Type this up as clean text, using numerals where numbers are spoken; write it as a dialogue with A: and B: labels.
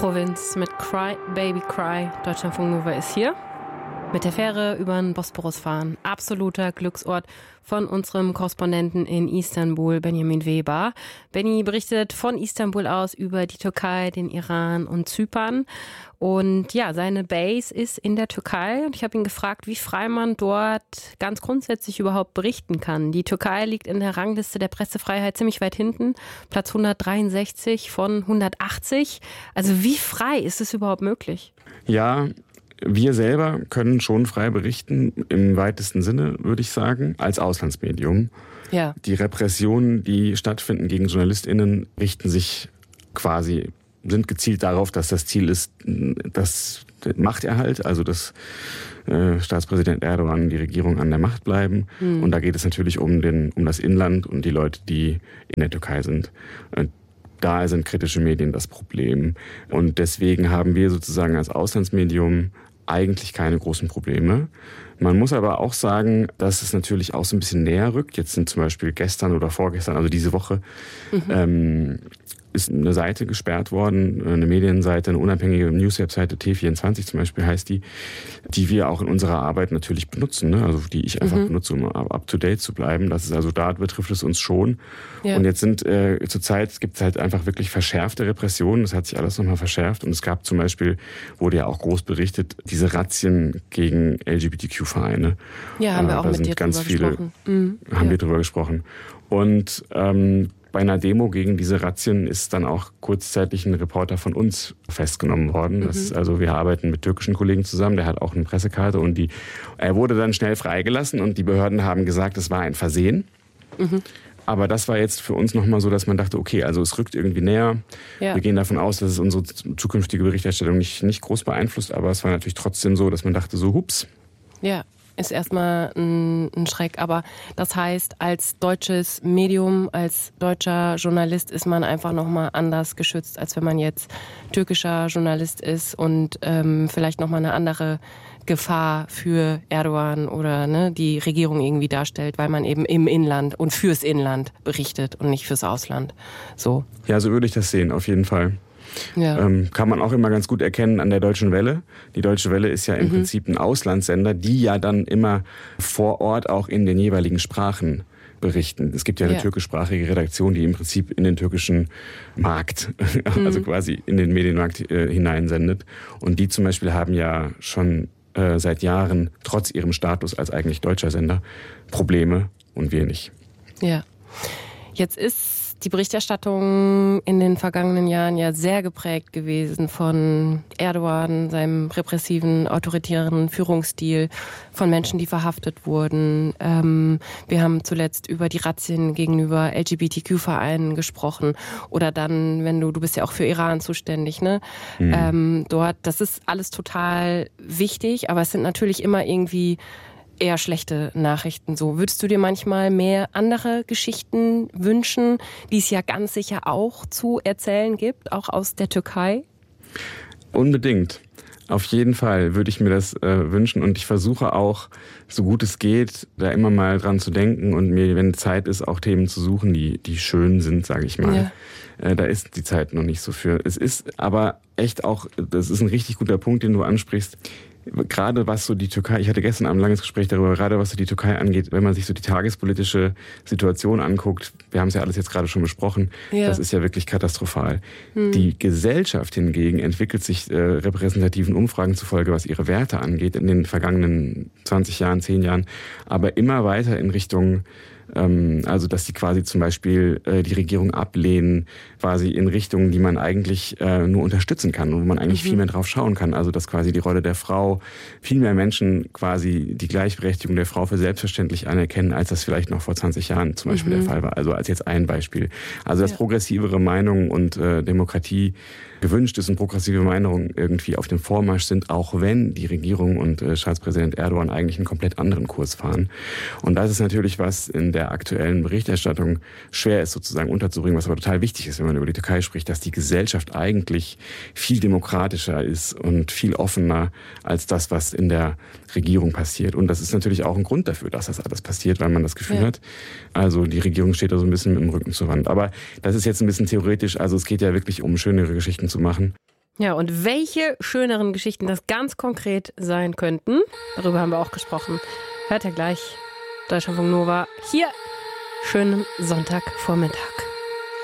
A: Provinz mit Cry, Baby Cry. Deutschlandfunk Nova ist hier. Mit der Fähre über den Bosporus fahren. Absoluter Glücksort von unserem Korrespondenten in Istanbul, Benjamin Weber. Benny berichtet von Istanbul aus über die Türkei, den Iran und Zypern. Und ja, seine Base ist in der Türkei. Und ich habe ihn gefragt, wie frei man dort ganz grundsätzlich überhaupt berichten kann. Die Türkei liegt in der Rangliste der Pressefreiheit ziemlich weit hinten. Platz 163 von 180. Also wie frei ist es überhaupt möglich?
B: Ja, wir selber können schon frei berichten, im weitesten Sinne, würde ich sagen, als Auslandsmedium.
A: Ja.
B: Die Repressionen, die stattfinden gegen JournalistInnen, sind gezielt darauf, dass das Ziel ist, das Machterhalt, also dass Staatspräsident Erdogan, die Regierung an der Macht bleiben. Und da geht es natürlich um das Inland und die Leute, die in der Türkei sind. Da sind kritische Medien das Problem. Und deswegen haben wir sozusagen als Auslandsmedium eigentlich keine großen Probleme. Man muss aber auch sagen, dass es natürlich auch so ein bisschen näher rückt. Jetzt sind zum Beispiel gestern oder vorgestern, also diese Woche, ist eine Seite gesperrt worden, eine Medienseite, eine unabhängige News-Webseite, T24 zum Beispiel heißt die wir auch in unserer Arbeit natürlich benutzen, ne? Also die ich einfach benutze, um up-to-date zu bleiben. Das ist also, da betrifft es uns schon. Ja. Und jetzt zurzeit gibt es halt einfach wirklich verschärfte Repressionen. Das hat sich alles nochmal verschärft. Und es gab zum Beispiel, wurde ja auch groß berichtet, diese Razzien gegen LGBTQ-Vereine.
A: Ja, haben wir auch mit dir drüber gesprochen.
B: Haben wir drüber gesprochen. Und bei einer Demo gegen diese Razzien ist dann auch kurzzeitig ein Reporter von uns festgenommen worden. Das ist also, wir arbeiten mit türkischen Kollegen zusammen, der hat auch eine Pressekarte und er wurde dann schnell freigelassen und die Behörden haben gesagt, es war ein Versehen. Aber das war jetzt für uns nochmal so, dass man dachte, okay, also es rückt irgendwie näher. Ja. Wir gehen davon aus, dass es unsere zukünftige Berichterstattung nicht groß beeinflusst, aber es war natürlich trotzdem so, dass man dachte so, hups.
A: Ja. Ist erstmal ein Schreck. Aber das heißt, als deutsches Medium, als deutscher Journalist ist man einfach nochmal anders geschützt, als wenn man jetzt türkischer Journalist ist und vielleicht nochmal eine andere Gefahr für Erdogan oder die Regierung irgendwie darstellt, weil man eben im Inland und fürs Inland berichtet und nicht fürs Ausland. So.
B: Ja, so würde ich das sehen, auf jeden Fall. Ja. Kann man auch immer ganz gut erkennen an der Deutschen Welle. Die Deutsche Welle ist ja im Prinzip ein Auslandssender, die ja dann immer vor Ort auch in den jeweiligen Sprachen berichten. Es gibt ja eine türkischsprachige Redaktion, die im Prinzip in den türkischen Markt, also quasi in den Medienmarkt hineinsendet. Und die zum Beispiel haben ja schon seit Jahren, trotz ihrem Status als eigentlich deutscher Sender, Probleme und wir nicht.
A: Ja. Jetzt ist die Berichterstattung in den vergangenen Jahren ja sehr geprägt gewesen von Erdogan, seinem repressiven, autoritären Führungsstil, von Menschen, die verhaftet wurden. Wir haben zuletzt über die Razzien gegenüber LGBTQ-Vereinen gesprochen. Oder dann, du bist ja auch für Iran zuständig, ne? Dort, das ist alles total wichtig, aber es sind natürlich immer irgendwie eher schlechte Nachrichten. So, würdest du dir manchmal mehr andere Geschichten wünschen, die es ja ganz sicher auch zu erzählen gibt, auch aus der Türkei?
B: Unbedingt. Auf jeden Fall würde ich mir das wünschen und ich versuche auch, so gut es geht, da immer mal dran zu denken und mir, wenn Zeit ist, auch Themen zu suchen, die schön sind, sage ich mal. Ja. Da ist die Zeit noch nicht so für. Es ist aber echt auch, das ist ein richtig guter Punkt, den du ansprichst. Gerade was so die Türkei, ich hatte gestern ein langes Gespräch darüber, gerade was so die Türkei angeht, wenn man sich so die tagespolitische Situation anguckt, wir haben es ja alles jetzt gerade schon besprochen, das ist ja wirklich katastrophal. Die Gesellschaft hingegen entwickelt sich repräsentativen Umfragen zufolge, was ihre Werte angeht, in den vergangenen 20 Jahren, 10 Jahren, aber immer weiter in Richtung also dass die quasi zum Beispiel die Regierung ablehnen, quasi in Richtungen, die man eigentlich nur unterstützen kann und wo man eigentlich viel mehr drauf schauen kann. Also dass quasi die Rolle der Frau, viel mehr Menschen quasi die Gleichberechtigung der Frau für selbstverständlich anerkennen, als das vielleicht noch vor 20 Jahren zum Beispiel der Fall war. Also als jetzt ein Beispiel. Also dass progressivere Meinungen und Demokratie gewünscht ist und progressive Meinungen irgendwie auf dem Vormarsch sind, auch wenn die Regierung und Staatspräsident Erdogan eigentlich einen komplett anderen Kurs fahren. Und das ist natürlich was in der aktuellen Berichterstattung schwer ist sozusagen unterzubringen, was aber total wichtig ist, wenn man über die Türkei spricht, dass die Gesellschaft eigentlich viel demokratischer ist und viel offener als das, was in der Regierung passiert. Und das ist natürlich auch ein Grund dafür, dass das alles passiert, weil man das Gefühl hat, also die Regierung steht da so ein bisschen mit dem Rücken zur Wand. Aber das ist jetzt ein bisschen theoretisch, also es geht ja wirklich um schönere Geschichten zu machen.
A: Ja, und welche schöneren Geschichten das ganz konkret sein könnten, darüber haben wir auch gesprochen. Hört ihr gleich. Deutschlandfunk Nova. Hier, schönen Sonntagvormittag.